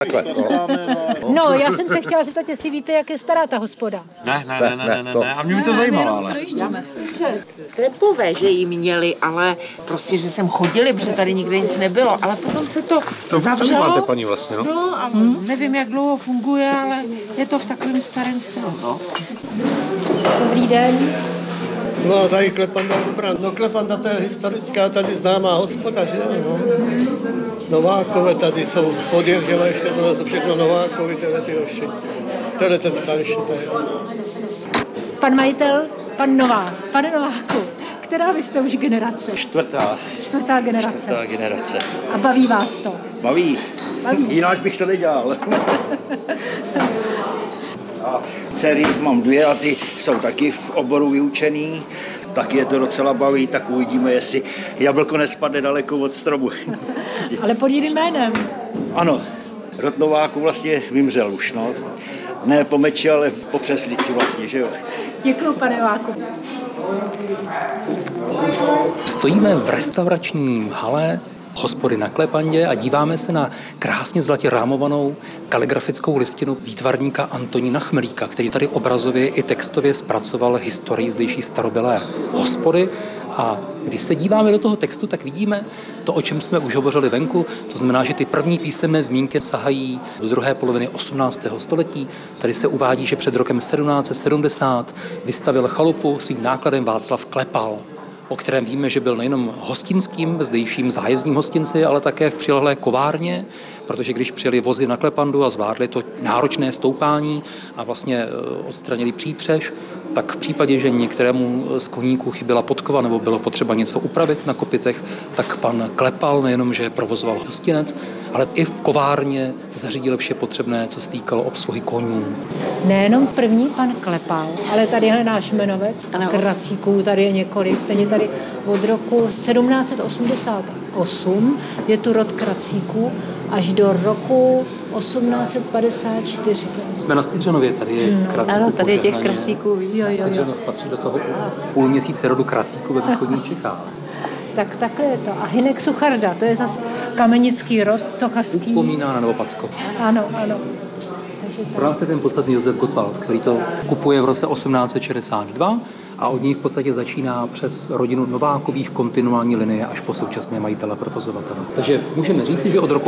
Takhle, no. No, já jsem se chtěla zeptat, jestli víte, jak je stará ta hospoda. Ne. A mě by to zajímalo, ale. Trepové, že jí měli, ale prostě, že jsem chodili, protože tady nikde nic nebylo, ale potom se to zavřelo. To máte, paní, vlastně, no? No a nevím, jak dlouho funguje, ale je to v takovém starém stylu, no. Dobrý den. No tady Klepanda je dobrá. No Klepanda to je historická, tady známá hospoda, že jo, no. Novákové tady jsou podjevřela, ještě tohle jsou všechno Novákovi, ty hoši. Tohle ten starší tady. Pan majitel, pan Novák. Pane Nováku, která vy jste už generace? Čtvrtá generace. A baví vás to? Baví. Jináč bych to nedělal. A dcery mám 2 a ty jsou taky v oboru vyučený, tak je to docela baví, tak uvidíme, jestli jablko nespadne daleko od stromu. Ale pod jiným jménem. Ano, rod Nováků vlastně vymřel už, no. Ne po meči, ale po přeslici vlastně, že jo. Děkuju, pane Nováku. Stojíme v restaurační hale hospody na Klepandě a díváme se na krásně zlatě rámovanou kaligrafickou listinu výtvarníka Antonína Chmelíka, který tady obrazově i textově zpracoval historii zdejší starobylé hospody. A když se díváme do toho textu, tak vidíme to, o čem jsme už hovořili venku. To znamená, že ty první písemné zmínky sahají do druhé poloviny 18. století. Tady se uvádí, že před rokem 1770 vystavil chalupu svým nákladem Václav Klepal, o kterém víme, že byl nejenom hostinským, zdejším zájezdním hostinci, ale také v přilehlé kovárně, protože když přijeli vozy na Klepandu a zvládli to náročné stoupání a vlastně odstranili přípřež, tak v případě, že některému z koníků chyběla podkova nebo bylo potřeba něco upravit na kopitech, tak pan Klepal nejenom, že provozoval hostinec, ale i v kovárně zařídil vše potřebné, co se týkalo obsluhy konů. Nejenom první pan Klepal, ale tady je náš jmenovec. Kracíků tady je několik. Ten je tady od roku 1788, je tu rod Kracíků, až do roku 1854. Jsme na Sidřanově, tady je Kracíků. Ano, tady je těch Kracíků. Sidřanov patří do toho půl měsíce rodu Kracíků ve východních Čechách. Tak takhle je to. A Hynek Sucharda, to je zase kamenický rod, sochařský. Upomíná na Novopacko. Ano. Pro nás je ten podstatný Josef Gottwald, který to kupuje v roce 1862 a od něj v podstatě začíná přes rodinu Novákových kontinuální linie až po současné majitele provozovatele. Takže můžeme říci, že od roku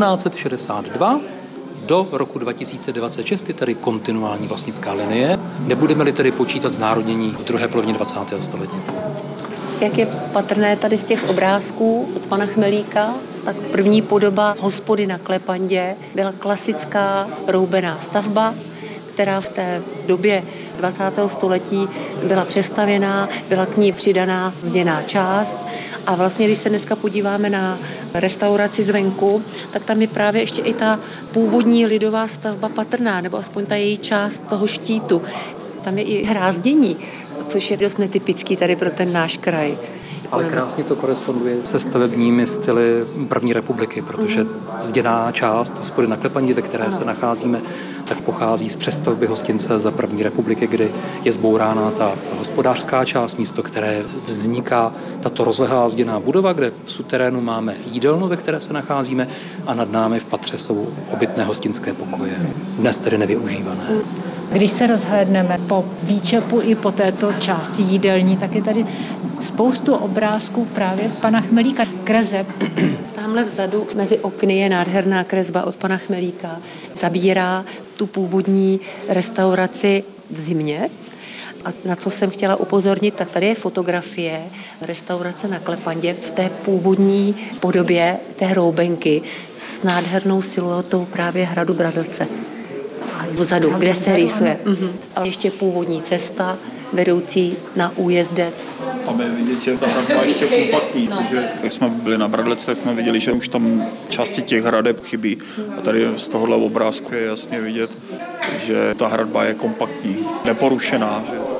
1862 do roku 2026 je tady kontinuální vlastnická linie. Nebudeme-li tedy počítat znárodnění v druhé polovině 20. století. Jak je patrné tady z těch obrázků od pana Chmelíka, tak první podoba hospody na Klepandě byla klasická roubená stavba, která v té době 20. století byla přestavěná, byla k ní přidaná zděná část. A vlastně, když se dneska podíváme na restauraci zvenku, tak tam je právě ještě i ta původní lidová stavba patrná, nebo aspoň ta její část toho štítu. Tam je i hrázdění, což je dost netypický tady pro ten náš kraj. Ale krásně to koresponduje se stavebními styly první republiky, protože zděná část hospody na Klepandě, ve které se nacházíme, tak pochází z přestavby hostince za první republiky, kdy je zbourána ta hospodářská část, místo které vzniká tato rozlehlá zděná budova, kde v suterénu máme jídelnu, ve které se nacházíme, a nad námi v patře jsou obytné hostinské pokoje, dnes tedy nevyužívané. Když se rozhlédneme po výčepu i po této části jídelní, tak je tady spoustu obrázků právě pana Chmelíka. Kreseb. Tamhle vzadu mezi okny je nádherná kresba od pana Chmelíka. Zabírá tu původní restauraci v zimě. A na co jsem chtěla upozornit, tak tady je fotografie restaurace na Klepandě v té původní podobě té hroubenky s nádhernou siluetou právě hradu Bradelce. Vzadu, kde se rýsuje. A ještě původní cesta vedoucí na Újezdec. Tam je vidět, že ta hradba je ještě kompaktní, protože když jsme byli na Bradlece, jsme viděli, že už tam části těch hradeb chybí. A tady z tohohle obrázku je jasně vidět, že ta hradba je kompaktní, neporušená. Že